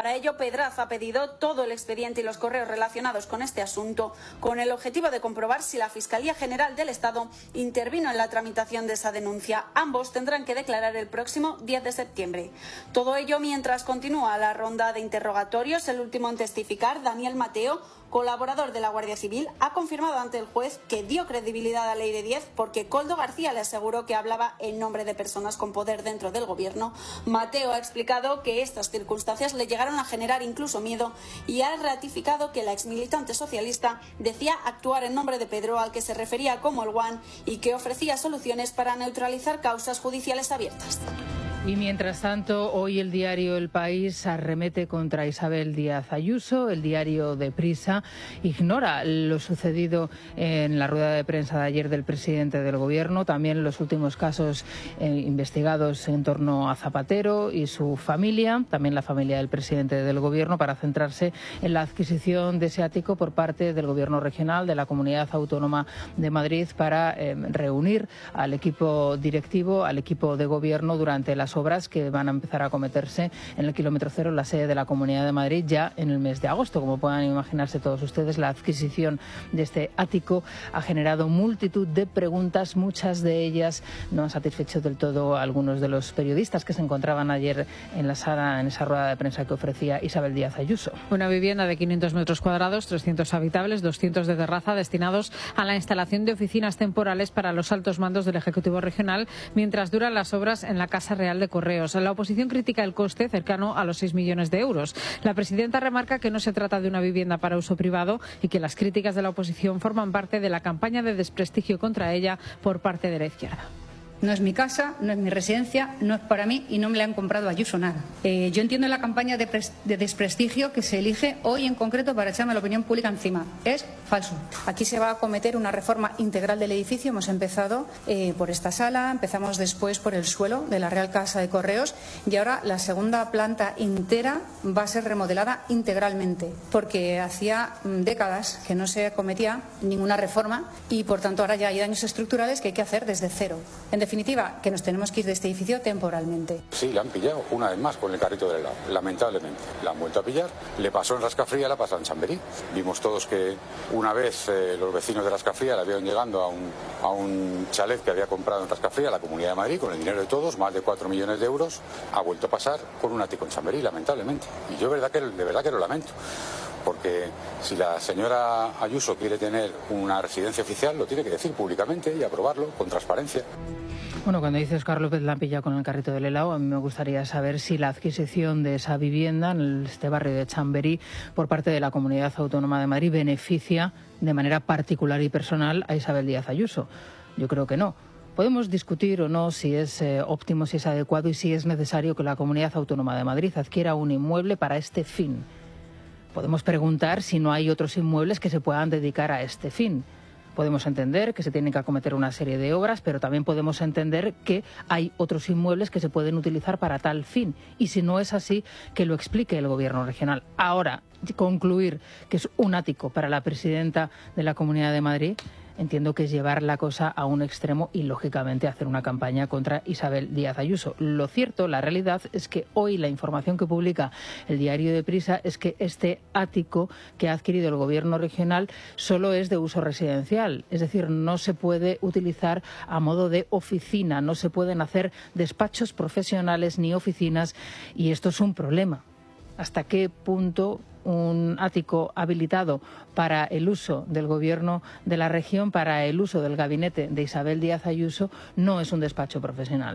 Para ello, Pedraza ha pedido todo el expediente y los correos relacionados con este asunto, con el objetivo de comprobar si la Fiscalía General del Estado intervino en la tramitación de esa denuncia. Ambos tendrán que declarar el próximo 10 de septiembre. Todo ello mientras continúa la ronda de interrogatorios. El último en testificar, Daniel Mateo, colaborador de la Guardia Civil, ha confirmado ante el juez que dio credibilidad a Leire Díez porque Koldo García le aseguró que hablaba en nombre de personas con poder dentro del gobierno. Mateo ha explicado que estas circunstancias le llegaron a generar incluso miedo y ha ratificado que la exmilitante socialista decía actuar en nombre de Pedro, al que se refería como el One, y que ofrecía soluciones para neutralizar causas judiciales abiertas. Y mientras tanto, hoy el diario El País arremete contra Isabel Díaz Ayuso. El diario Deprisa ignora lo sucedido en la rueda de prensa de ayer del presidente del Gobierno, también los últimos casos investigados en torno a Zapatero y su familia, también la familia del presidente del Gobierno, para centrarse en la adquisición de ese ático por parte del Gobierno regional de la Comunidad Autónoma de Madrid para reunir al equipo directivo, al equipo de Gobierno durante las obras que van a empezar a acometerse en el kilómetro cero, la sede de la Comunidad de Madrid, ya en el mes de agosto. Como puedan imaginarse todos ustedes, la adquisición de este ático ha generado multitud de preguntas, muchas de ellas no han satisfecho del todo a algunos de los periodistas que se encontraban ayer en la sala, en esa rueda de prensa que ofrecía Isabel Díaz Ayuso. Una vivienda de 500 metros cuadrados, 300 habitables, 200 de terraza, destinados a la instalación de oficinas temporales para los altos mandos del Ejecutivo Regional, mientras duran las obras en la Casa Real de Correos. La oposición critica el coste, cercano a los 6 millones de euros. La presidenta remarca que no se trata de una vivienda para uso privado y que las críticas de la oposición forman parte de la campaña de desprestigio contra ella por parte de la izquierda. No es mi casa, no es mi residencia, no es para mí y no me le han comprado a Ayuso nada. Yo entiendo la campaña de desprestigio que se elige hoy en concreto para echarme la opinión pública encima. Es falso. Aquí se va a acometer una reforma integral del edificio. Hemos empezado por esta sala, empezamos después por el suelo de la Real Casa de Correos y ahora la segunda planta entera va a ser remodelada integralmente porque hacía décadas que no se acometía ninguna reforma y por tanto ahora ya hay daños estructurales que hay que hacer desde cero. En definitiva, que nos tenemos que ir de este edificio temporalmente. Sí, la han pillado una vez más con el carrito del helado, lamentablemente. La han vuelto a pillar, le pasó en Rascafría, la pasó en Chamberí. Vimos todos que una vez los vecinos de Rascafría la vieron llegando a un chalet que había comprado en Rascafría, la Comunidad de Madrid, con el dinero de todos, más de 4 millones de euros, ha vuelto a pasar con un ático en Chamberí, lamentablemente. Y yo de verdad que lo lamento. Porque si la señora Ayuso quiere tener una residencia oficial, lo tiene que decir públicamente y aprobarlo con transparencia. Bueno, cuando dice Óscar López la han pillado con el carrito del helado, a mí me gustaría saber si la adquisición de esa vivienda en este barrio de Chamberí por parte de la Comunidad Autónoma de Madrid beneficia de manera particular y personal a Isabel Díaz Ayuso. Yo creo que no. Podemos discutir o no si es óptimo, si es adecuado y si es necesario que la Comunidad Autónoma de Madrid adquiera un inmueble para este fin. Podemos preguntar si no hay otros inmuebles que se puedan dedicar a este fin. Podemos entender que se tienen que acometer una serie de obras, pero también podemos entender que hay otros inmuebles que se pueden utilizar para tal fin. Y si no es así, que lo explique el Gobierno regional. Ahora, concluir que es un ático para la presidenta de la Comunidad de Madrid, entiendo que es llevar la cosa a un extremo y, lógicamente, hacer una campaña contra Isabel Díaz Ayuso. Lo cierto, la realidad, es que hoy la información que publica el diario Deprisa es que este ático que ha adquirido el Gobierno regional solo es de uso residencial. Es decir, no se puede utilizar a modo de oficina, no se pueden hacer despachos profesionales ni oficinas, y esto es un problema. ¿Hasta qué punto un ático habilitado para el uso del Gobierno de la región, para el uso del gabinete de Isabel Díaz Ayuso, no es un despacho profesional?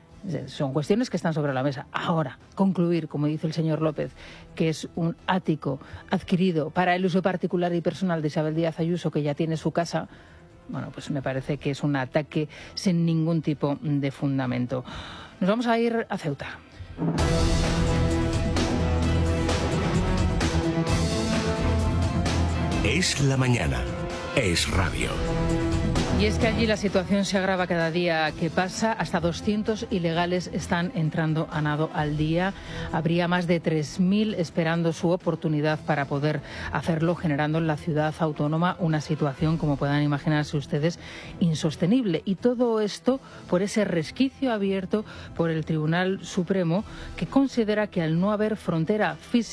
Son cuestiones que están sobre la mesa. Ahora, concluir, como dice el señor López, que es un ático adquirido para el uso particular y personal de Isabel Díaz Ayuso, que ya tiene su casa, bueno, pues me parece que es un ataque sin ningún tipo de fundamento. Nos vamos a ir a Ceuta. Es la mañana. Es radio. Y es que allí la situación se agrava cada día que pasa. Hasta 200 ilegales están entrando a nado al día. Habría más de 3.000 esperando su oportunidad para poder hacerlo, generando en la ciudad autónoma una situación, como puedan imaginarse ustedes, insostenible. Y todo esto por ese resquicio abierto por el Tribunal Supremo, que considera que al no haber frontera física